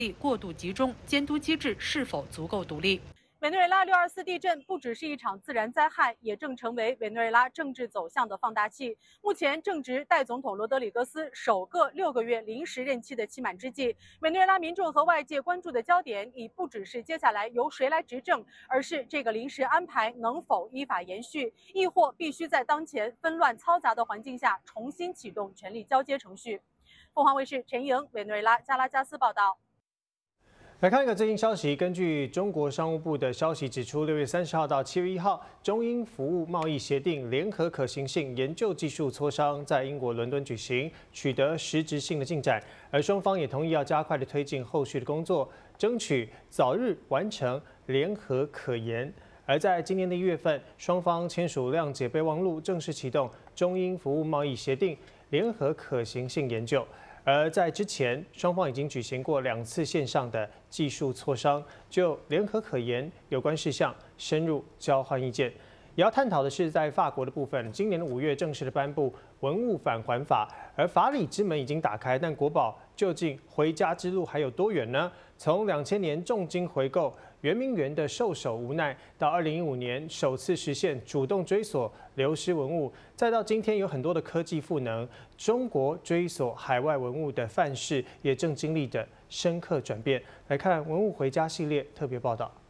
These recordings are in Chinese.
力过度集中，监督机制是否足够独立。 委内瑞拉6.24地震不只是一场自然灾害，也正成为委内瑞拉政治走向的放大器。目前正值代总统罗德里戈斯首个6个月临时任期的期满之际，委内瑞拉民众和外界关注的焦点已不只是接下来由谁来执政，而是这个临时安排能否依法延续，亦或必须在当前纷乱嘈杂的环境下重新启动权力交接程序。凤凰卫视陈莹，委内瑞拉加拉加斯报道。 来看一个最新消息，根据中国商务部的消息指出，6月30号到7月1号，中英服务贸易协定联合可行性研究技术磋商在英国伦敦举行，取得实质性的进展，而双方也同意要加快的推进后续的工作，争取早日完成联合可研。而在今年的1月份，双方签署谅解备忘录，正式启动中英服务贸易协定联合可行性研究。而在之前，双方已经举行过2次线上的技术磋商，就联合可研有关事项深入交换意见。也要探讨的是，在法国的部分，今年的5月正式的颁布文物返还法，而法理之门已经打开，但国宝究竟回家之路还有多远呢？从2000年重金回购圆明园的受首无奈，到2015年首次实现主动追索流失文物，再到今天有很多的科技赋能，中国追索海外文物的范式也正经历着深刻转变。来看文物回家系列特别报道。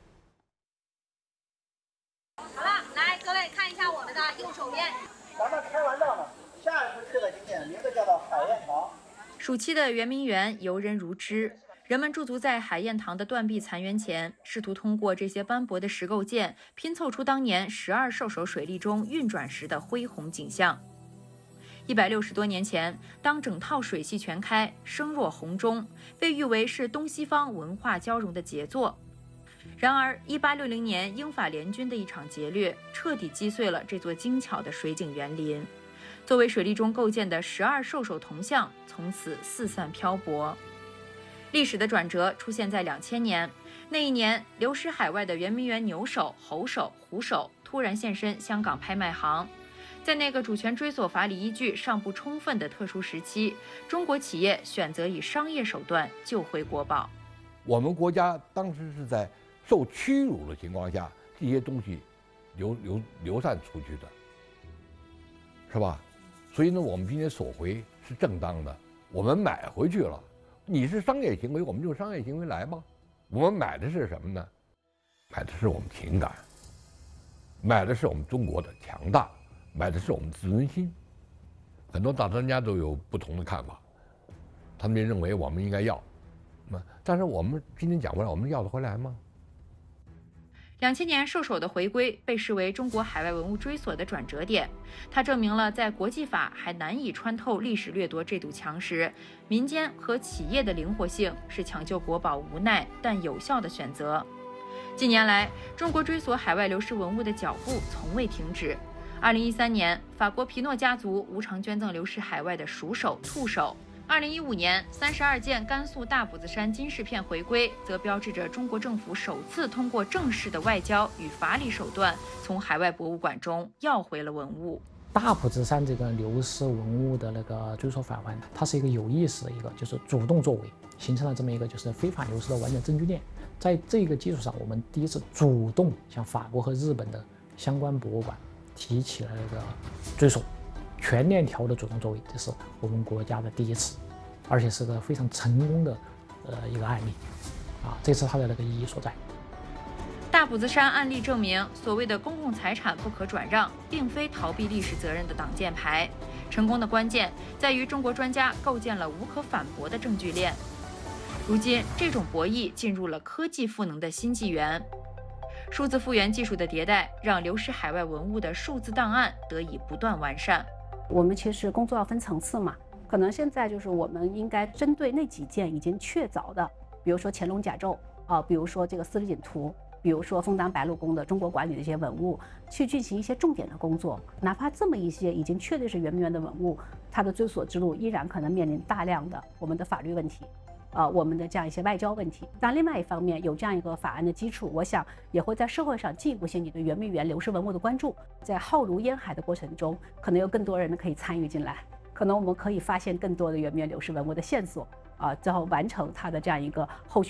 好了，来各位看一下我们的右手边， 咱们开玩笑呢，下一次去的景点名字叫做海晏堂。 暑期的圆明园游人如织。人们驻足在海晏堂的断壁残垣前，试图通过这些斑驳的石构件拼凑出当年12兽首水利中运转时的恢宏景象。160多年前，当整套水系全开，声若洪钟，被誉为是东西方文化交融的杰作。然而，1860年英法联军的一场劫掠，彻底击碎了这座精巧的水景园林。作为水利中构建的12兽首铜像，从此四散漂泊。历史的转折出现在2000年，那一年，流失海外的圆明园牛首、猴首、虎首突然现身香港拍卖行。在那个主权追索法理依据尚不充分的特殊时期，中国企业选择以商业手段救回国宝。 我们国家当时是在受屈辱的情况下，这些东西流散出去的，是吧？所以呢，我们今天索回是正当的，我们买回去了。你是商业行为，我们就商业行为来吧。我们买的是什么呢？买的是我们情感，买的是我们中国的强大，买的是我们自尊心。很多大专家都有不同的看法，他们也认为我们应该要，但是我们今天讲回来，我们要得回来吗 ？2000年兽首的回归被视为中国海外文物追索的转折点，它证明了在国际法还难以穿透历史掠夺这堵墙时，民间和企业的灵活性是抢救国宝无奈但有效的选择。近年来，中国追索海外流失文物的脚步从未停止。2013年，法国皮诺家族无偿捐赠流失海外的鼠首、兔首。2015年，32件甘肃大埔子山金饰片回归，则标志着中国政府首次通过正式的外交与法理手段，从海外博物馆中要回了文物。 大埔子山这个流失文物的那个追索返还，它是一个有意识的一个，就是主动作为，形成了这么一个就是非法流失的完整证据链。在这个基础上，我们第一次主动向法国和日本的相关博物馆提起了这个追索。全链条的主动作为，这是我们国家的第一次，而且是个非常成功的一个案例，这是它的那个意义所在。 大埔子山案例证明，所谓的公共财产不可转让，并非逃避历史责任的挡箭牌。成功的关键在于中国专家构建了无可反驳的证据链。如今，这种博弈进入了科技赋能的新纪元。数字复原技术的迭代，让流失海外文物的数字档案得以不断完善。 我们其实工作要分层次嘛，可能现在就是我们应该针对那几件已经确凿的，比如说乾隆甲胄比如说这个四里锦图，比如说枫丹白露宫的中国馆里的一些文物，去进行一些重点的工作。哪怕这么一些已经确定是圆明园的文物，它的追索之路依然可能面临大量的我们的法律问题。我们的这样一些外交问题，但另外一方面有这样一个法案的基础，我想也会在社会上进一步掀起对圆明园流失文物的关注。在浩如烟海的过程中，可能有更多人可以参与进来，可能我们可以发现更多的圆明园流失文物的线索， 最后完成它的这样一个后续。